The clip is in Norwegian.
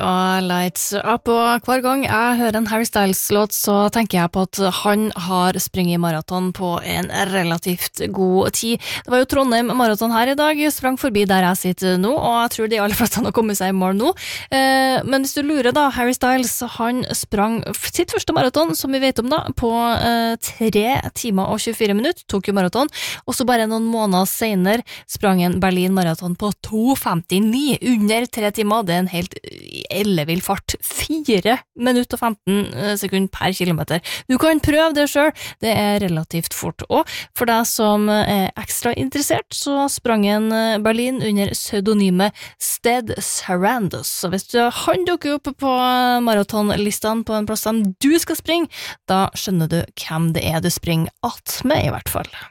og Lights Up, og hver gang jeg hører en Harry Styles-låt, så tenker jeg på at han har sprunget maraton på en relativt god tid. Det var jo Trondheim maraton her i dag, sprang forbi der jeg sitter nå, og jeg tror de aller fleste har kommet seg i mål nå. Men hvis du lurer da, Harry Styles, han sprang sitt første maraton, som vi vet om da, på 3 timer og 24 minutter, tok jo maraton, og så bare noen måneder senere sprang en Berlin maraton på 2:59, under 3 timer. Det er en helt ellevill fart, 4 minutter og 15 sekunder per kilometer. Du kan prøve det selv, det er relativt fort. Og for deg som er ekstra interessert, så sprang en Berlin under pseudonymet Stead Sarandos. Så hvis han dukker opp på maratonlistene på en plass som du skal springe, da skjønner du hvem det er du springer att med i hvert fall.